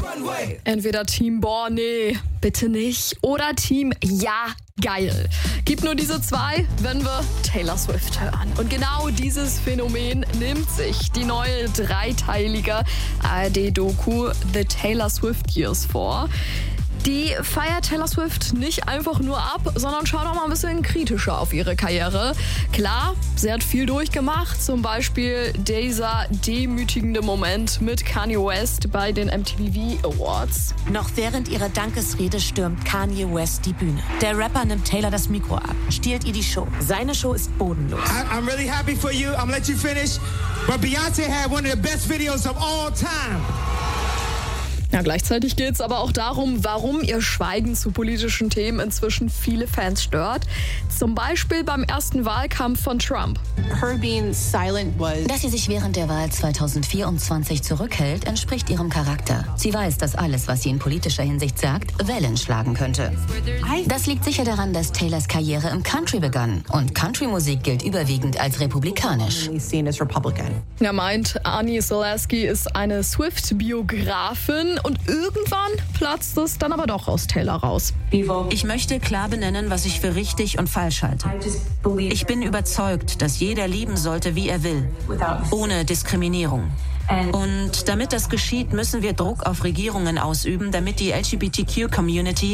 Entweder Team Boah, nee, bitte nicht. Oder Team Ja, geil. Gibt nur diese zwei, wenn wir Taylor Swift hören. Und genau dieses Phänomen nimmt sich die neue dreiteilige ARD-Doku The Taylor Swift Years vor. Die feiert Taylor Swift nicht einfach nur ab, sondern schaut auch mal ein bisschen kritischer auf ihre Karriere. Klar, sie hat viel durchgemacht, zum Beispiel dieser demütigende Moment mit Kanye West bei den MTV Awards. Noch während ihrer Dankesrede stürmt Kanye West die Bühne. Der Rapper nimmt Taylor das Mikro ab, stiehlt ihr die Show. Seine Show ist bodenlos. I'm really happy for you. I'm gonna let you finish. But Beyoncé had one of the best videos of all time. Ja, gleichzeitig geht es aber auch darum, warum ihr Schweigen zu politischen Themen inzwischen viele Fans stört. Zum Beispiel beim ersten Wahlkampf von Trump. Dass sie sich während der Wahl 2024 zurückhält, entspricht ihrem Charakter. Sie weiß, dass alles, was sie in politischer Hinsicht sagt, Wellen schlagen könnte. Das liegt sicher daran, dass Taylors Karriere im Country begann. Und Country-Musik gilt überwiegend als republikanisch. Er meint, Ani Selasky ist eine Swift-Biografin und irgendwann platzt es dann aber doch aus Taylor raus. Ich möchte klar benennen, was ich für richtig und falsch halte. Ich bin überzeugt, dass jeder lieben sollte, wie er will, ohne Diskriminierung. Und damit das geschieht, müssen wir Druck auf Regierungen ausüben, damit die LGBTQ-Community